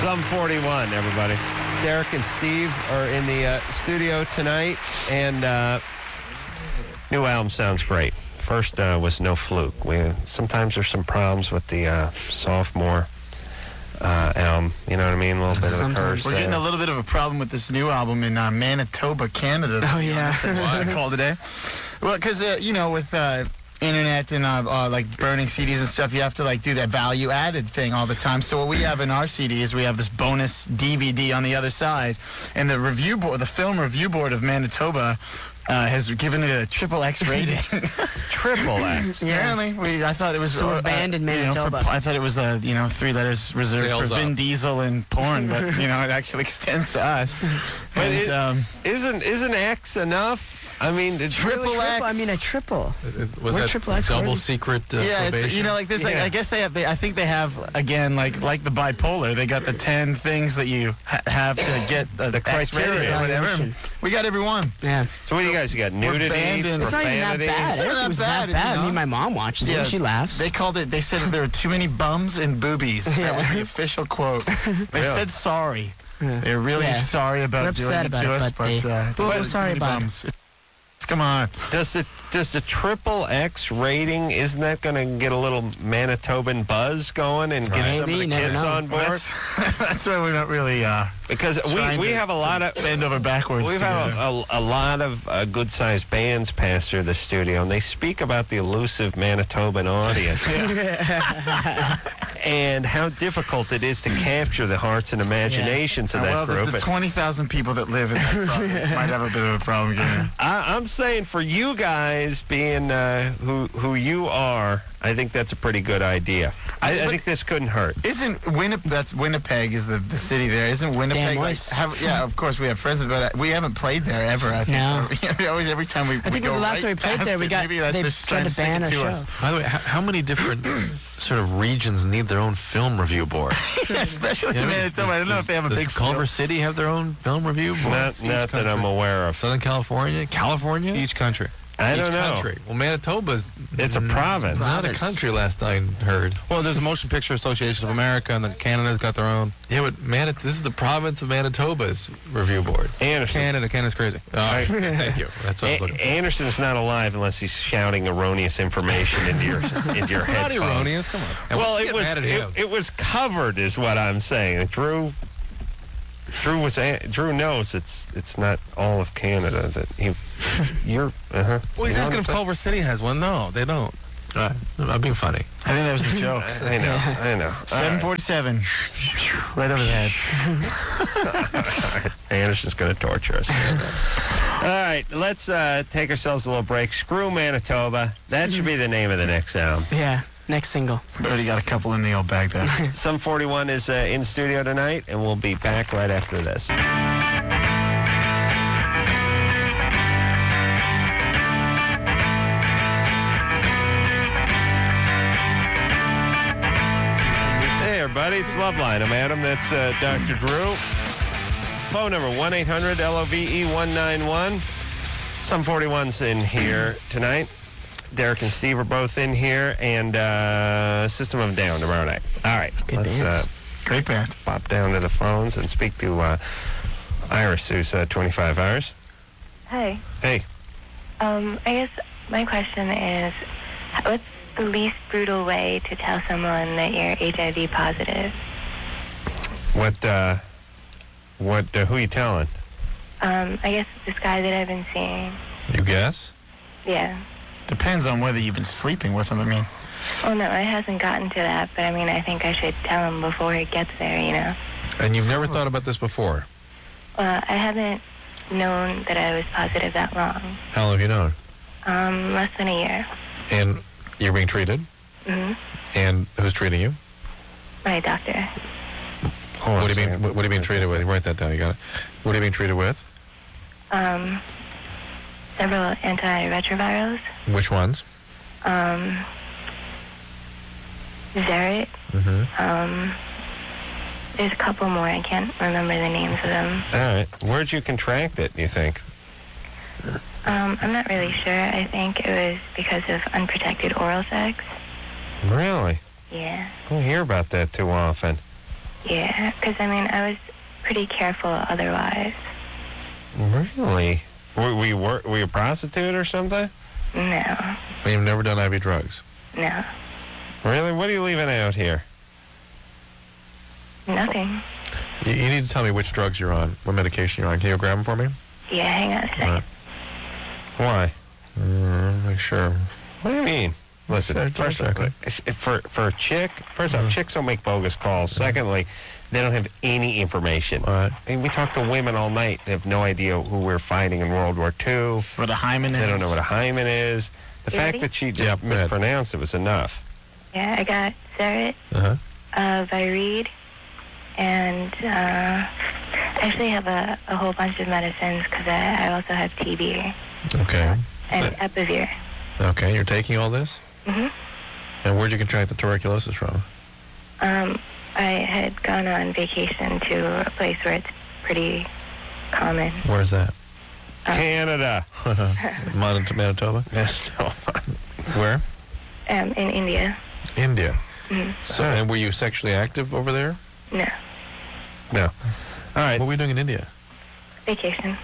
Some 41, everybody. Derek and Steve are in the studio tonight, and new album sounds great. First was No Fluke. Sometimes there's some problems with the sophomore album. You know what I mean? A little bit of a curse. We're getting a little bit of a problem with this new album in Manitoba, Canada. Oh, yeah. That's call today. Well, because, with internet and like burning CDs and stuff, you have to like do that value-added thing all the time. So what we have in our CD is we have this bonus DVD on the other side, and the review board, the film review board of Manitoba, has given it a XXX rating. XXX. Apparently, I thought it was banned in Manitoba. I thought it was 3 letters reserved Sales for Vin up. Diesel and porn, but it actually extends to us. But And, isn't X enough? I mean, Triple X. I mean, a triple. Was We're that triple X double already. secret yeah, it's, probation? there's I guess I think they have, again, like the bipolar, they got the 10 things that you have to get the criteria. or whatever. Evaluation. We got every one. Yeah. So what do you guys? You got nudity, banned in- It's not even that profanity? bad. It's not It that was bad, that is it bad. not? Me and my mom watches it, and she laughs. They called it, they said that there were too many bums and boobies. That was the official quote. They said sorry. They're really sorry about We're doing upset it about to it, us, but but we're sorry about it. Come on. Does the XXX rating, isn't that going to get a little Manitoban buzz going and get some of Maybe, the you never kids know. on board? That's why we're not really Because we have a lot of bend over backwards. We've had a lot of good-sized bands pass through the studio, and they speak about the elusive Manitoban audience and how difficult it is to capture the hearts and imaginations of that group. The 20,000 people that live in that province might have a bit of a problem getting. I'm saying for you guys being who you are, I think that's a pretty good idea. I think this couldn't hurt. Isn't Winnipeg is the city there? Isn't Winnipeg? Moist. Of course we have friends, but we haven't played there ever. I think. No. We always every time we I think go the last time we played past there, it, maybe that's they just tried trying to ban our stick it show. to us. By the way, how many different sort of regions need their own film review board? Especially in Yeah, Manitoba. I don't know if they have a does big Culver City have their own film review board? Not that I'm aware of. Southern California? Each country. I don't Each know. country. Well, Manitoba's It's a province. not a country last I heard. Well, there's a Motion Picture Association of America, and then Canada's got their own. Yeah, but this is the province of Manitoba's review board. Anderson. Canada's crazy. Thank you. That's what I was looking for. Anderson's not alive unless he's shouting erroneous information into your Not headphones. erroneous. Come on. And Well, let's it get was mad at him. it was covered, is what I'm saying. Drew knows it's not all of Canada that you're. Well, he's asking if Culver City has one. No, they don't. I'm being funny. I think that was the joke. I know. 747, right over the head. Anderson's going to torture us. All right, let's take ourselves a little break. Screw Manitoba. That should be the name of the next album. Yeah. Next single. We already got a couple in the old bag there. Some 41 is in studio tonight, and we'll be back right after this. Hey, everybody, it's Loveline. I'm Adam. That's Dr. Drew. Phone number 1-800-LOVE-191. Some 41's in here tonight. Derek and Steve are both in here, and System of a Down tomorrow night. All right, let's Great band. pop down to the phones and speak to Iris, who's 25 hours. Hi. Hey. I guess my question is, what's the least brutal way to tell someone that you're HIV positive? Who you telling? I guess this guy that I've been seeing. You guess? Yeah. Depends on whether you've been sleeping with him. I mean, Well, no, it hasn't gotten to that, but I mean, I think I should tell him before it gets there, you know? And you've never thought about this before? Well, I haven't known that I was positive that long. How long have you known? Less than a year. And you're being treated? Mm-hmm. And who's treating you? My doctor. Hold on What a do you mean? second. What are you being treated with? Write that down. You got it. What are you being treated with? Several antiretrovirals. Which ones? Zerit. Mm-hmm. There's a couple more. I can't remember the names of them. All right. Where'd you contract it, you think? I'm not really sure. I think it was because of unprotected oral sex. Really? Yeah. I don't hear about that too often. Yeah, because, I mean, I was pretty careful otherwise. Really? Were you a prostitute or something? No, You've never done IV drugs. no, Really? What are you leaving out here? nothing. You need to tell me which drugs you're on, what medication you're on. Can you grab them for me? Yeah, hang on a second. All right. Why? Make sure. What do you mean? Listen, Okay, first one second. for a chick, first off, chicks don't make bogus calls. Secondly, they don't have any information. All right. And we talk to women all night. They have no idea who we're fighting in World War II. What a hymen is. They don't know what a hymen is. The You fact ready? that she just Yeah, go ahead. mispronounced it was enough. Yeah, I got Zerit, Uh-huh. Viread, and I actually have a whole bunch of medicines because I also have TB Okay. and Epivir. Okay, you're taking all this? hmm And where'd you contract the tuberculosis from? I had gone on vacation to a place where it's pretty common. Where's that? Canada. Manitoba? Where? In India. India. Mhm. So, and were you sexually active over there? No, No. All right. What were you doing in India? vacation.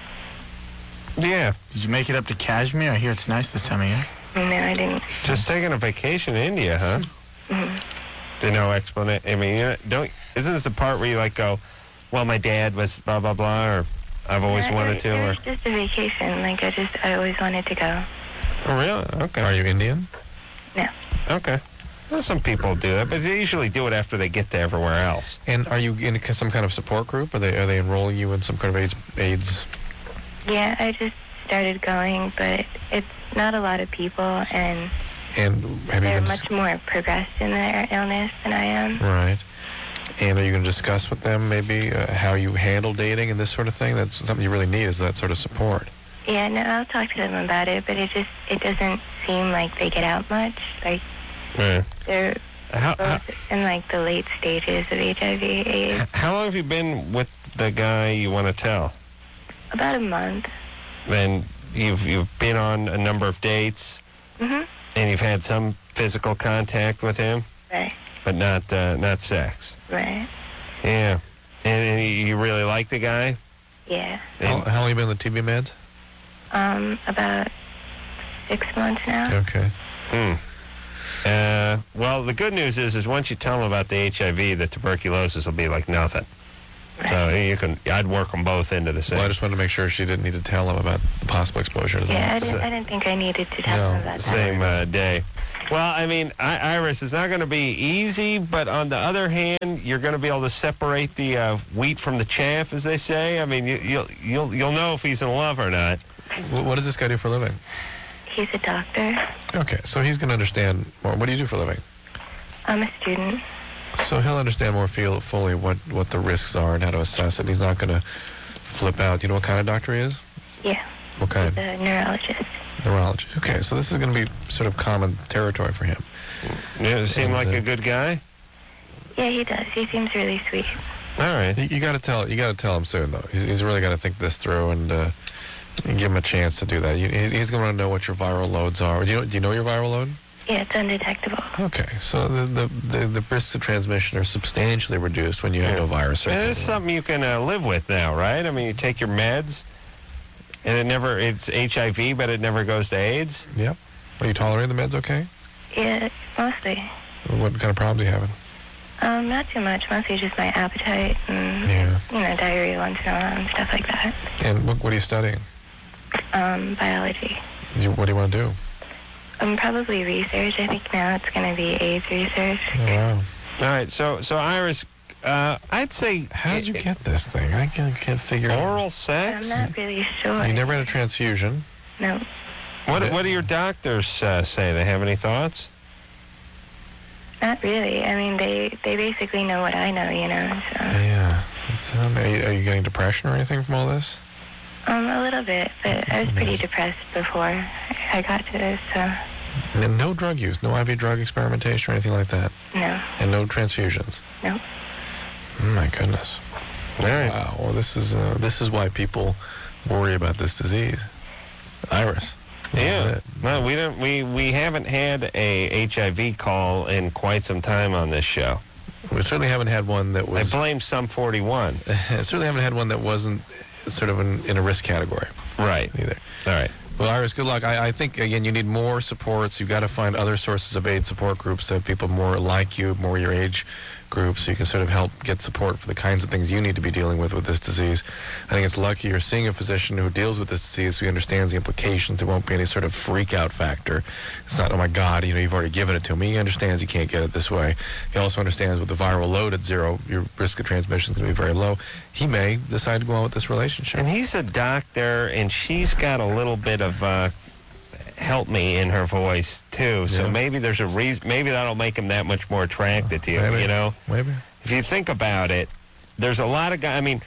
Yeah. Did you make it up to Kashmir? I hear it's nice this time of year. No, I didn't. Just taking a vacation in India, huh? There's no explanation. I mean, isn't this the part where you like go, well, my dad was blah, blah, blah, or I've always wanted to, It or... was just a vacation. Like, I always wanted to go. Oh, really? Okay. Are you Indian? No. Okay. Well, some people do that, but they usually do it after they get to everywhere else. And are you in some kind of support group? Are they enrolling you in some kind of AIDS? Yeah, I just started going, but it's not a lot of people, and And have you they're been much more progressed in their illness than I am. right? And are you going to discuss with them maybe how you handle dating and this sort of thing? That's something you really need, is that sort of support. Yeah, no, I'll talk to them about it, but it doesn't seem like they get out much. Like, Yeah. they're How both in, like, the late stages of HIV/AIDS. how long have you been with the guy you want to tell? About a month. Then you've been on a number of dates, Mm-hmm. and you've had some physical contact with him, Right, but not sex. right. Yeah. And you really like the guy? Yeah. How long have you been on the TB meds? About 6 months now. Okay. Well, the good news is once you tell him about the HIV, the tuberculosis will be like nothing. Right. So I'd work them both into the same. Well, I just wanted to make sure she didn't need to tell him about the possible exposure to Yeah, that. I didn't think I needed to tell them about that. Same day. Well, I mean, Iris, it's not going to be easy, but on the other hand, you're going to be able to separate the wheat from the chaff, as they say. I mean, you'll know if he's in love or not. What does this guy do for a living? He's a doctor. Okay, so he's going to understand more. What do you do for a living? I'm a student. So he'll understand more fully what the risks are and how to assess it. He's not going to flip out. Do you know what kind of doctor he is? Yeah, What kind? the neurologist. Neurologist. Okay, so this is going to be sort of common territory for him. Yeah, does he seem And, like a good guy? Yeah, he does. He seems really sweet. All right. You got to tell him soon though. He's really got to think this through and give him a chance to do that. He's going to know what your viral loads are. Do you know your viral load? Yeah, it's undetectable. Okay, so the risks of transmission are substantially reduced when you have no virus. And it's something you can live with now, right? I mean, you take your meds, and it's HIV, but it never goes to AIDS. Yep. Are you tolerating the meds okay? Yeah, mostly. What kind of problems are you having? Not too much. Mostly just my appetite and, Yeah. diarrhea once in a while and stuff like that. And what are you studying? Biology. What do you want to do? Probably research. I think now it's going to be AIDS research. Oh, wow. All right. So Iris, I'd say How did you get this thing? I can't figure it out. oral I'm sex. not really sure. You never had a transfusion. No. What do your doctors say? They have any thoughts? Not really. I mean, they basically know what I know, so. Yeah. Are you getting depression or anything from all this? A little bit, but I was pretty depressed before I got to this, so And no drug use, no IV drug experimentation or anything like that, no, and no transfusions. no. Oh, my goodness. All right. Wow. Well, this is why people worry about this disease. Iris. Yeah. Well, we haven't had a HIV call in quite some time on this show. We certainly haven't had one that I was. blame Sum 41. Certainly haven't had one that wasn't sort of in a risk category Right. either. All right. Well, Iris, good luck. I think, again, you need more supports. You've got to find other sources of aid support groups that have people more like you, more your age group, so you can sort of help get support for the kinds of things you need to be dealing with this disease. I think it's lucky you're seeing a physician who deals with this disease, who understands the implications. There won't be any sort of freak-out factor. It's not, oh, my God, you've already given it to him. He understands you can't get it this way. He also understands with the viral load at 0, your risk of transmission is going to be very low. He may decide to go on with this relationship. And he's a doctor, and she's got a little bit of help me in her voice, too. So Yeah. maybe there's a reason. Maybe that'll make him that much more attracted to you, Maybe. you know? Maybe. If you think about it, there's a lot of guys. I mean,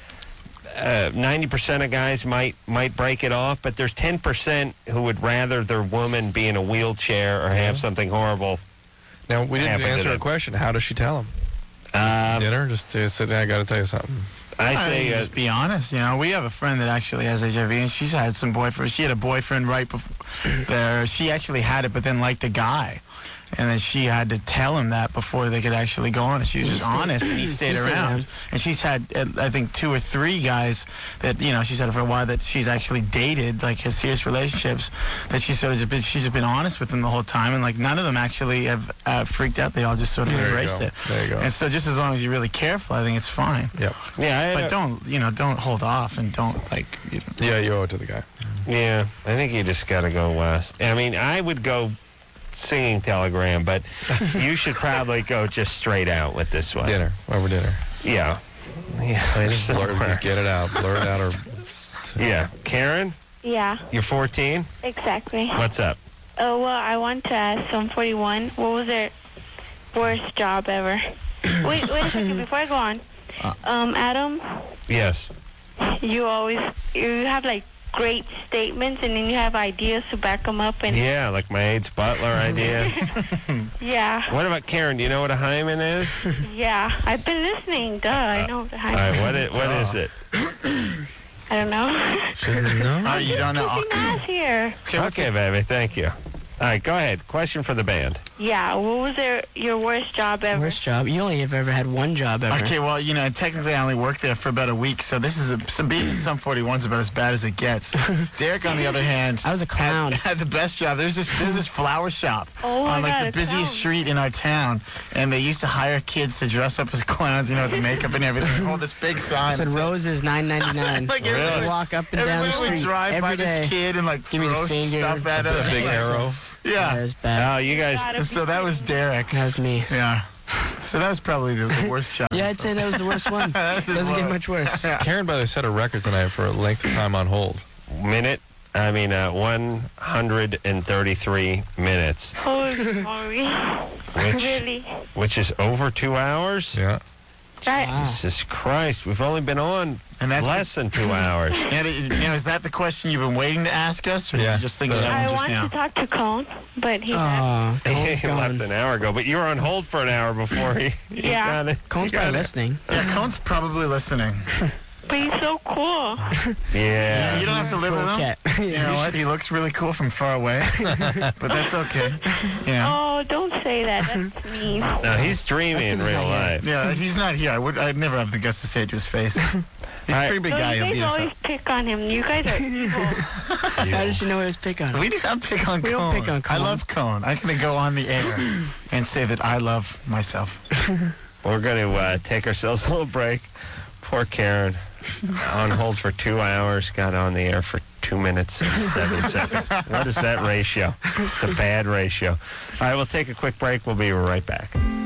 90% of guys might break it off, but there's 10% who would rather their woman be in a wheelchair or have something horrible. Now, we didn't Happened to answer them. a question. How does she tell him? Dinner? Just to sit down, I got to tell you something. I say, just be honest. You know, we have a friend that actually has HIV, and she's had some boyfriends. She had a boyfriend right before there. She actually had it, but then liked the guy. And then she had to tell him that before they could actually go on. She was just honest, and he stayed around. And she's had, I think, 2 or 3 guys that, you know, she's had it for a while that she's actually dated, like, has serious relationships, that she's sort of just been, she's just been honest with them the whole time. And, like, none of them actually have freaked out. They all just sort of There you embraced go. it. There you go. And so just as long as you're really careful, I think it's fine. Yep. yeah, But don't hold off, and don't, like, you know. Yeah, you owe it to the guy. yeah, I think you just got to go west. I mean, I would go singing Telegram, but you should probably go just straight out with this one. Dinner. Over dinner. Yeah. Yeah. Just, just get it out. Blur it out. Or Yeah. Karen, Yeah, you're 14. exactly. What's up? Oh, well, I want to ask Sum 41, what was their worst job ever? wait a second, before I go on. Adam, Yes. you have, like, great statements, and then you have ideas to back them up. And Yeah, like my AIDS Butler idea. yeah, What about Karen? Do you know what a hymen is? yeah, I've been listening. Duh, I know. All right, what is it? I don't know. Oh, you don't know? Kicking ass here. Okay, baby, thank you. All right, go ahead. Question for the band. Yeah, what was your worst job ever? Worst job? You only have ever had one job ever. Okay, well, you know, technically I only worked there for about a week, so this is being Sum 41's about as bad as it gets. Derek, on the other hand, I was a clown. Had the best job. There's this flower shop Oh my on like God, the a busiest clown. street in our town, and they used to hire kids to dress up as clowns, you know, with the makeup and everything. They hold this big sign. I said that said- roses $9.99. Like, You everybody- walk up and down the Everybody would street drive by every day. this kid and like Give me the throw finger. stuff at him. a big arrow. Yeah. That was bad. Oh, you guys. Gotta be So that was kidding me. Derek. That was me. Yeah. So that was probably the worst job. Yeah, I'd say that was the worst one. That's his Doesn't get low. much worse. Karen, by the way, set a record tonight for a length of time on hold. 133 minutes, Oh, sorry. Really? which is over 2 hours. Yeah. Right. Wow. Jesus Christ, we've only been on And that's less than 2 hours. And you know, is that the question you've been waiting to ask us, or did Yeah. you just think of that I one just wanted now? to talk to Cone, but he Oh, Cone's He left gone. an hour ago, but you were on hold for an hour before he Yeah. got it. Cone's he got probably it. listening. Yeah, Cone's probably listening. But he's so cool. Yeah. You don't have to live with him. Cat. You know what? He looks really cool from far away, but that's okay. You know. Oh, don't say that. That's mean. No, he's dreamy in That's 'cause real he's not life. Yeah, he's not here. I'd never have the guts to say it to his face. He's a Alright. pretty big So guy. you He'll beat guys us always up. pick on him. You guys are evil. How does she know it was pick on him? We do not pick on We Cone. don't pick on I Cone. love Cone. I'm going to go on the air and say that I love myself. We're going to take ourselves a little break. Poor Karen, on hold for 2 hours, got on the air for 2 minutes and 7 seconds. What is that ratio? It's a bad ratio. All right, we'll take a quick break. We'll be right back.